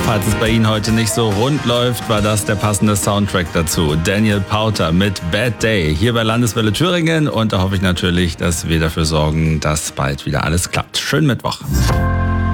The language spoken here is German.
Falls es bei Ihnen heute nicht so rund läuft, war das der passende Soundtrack dazu. Daniel Powter mit Bad Day hier bei Landeswelle Thüringen. Und da hoffe ich natürlich, dass wir dafür sorgen, dass bald wieder alles klappt. Schönen Mittwoch.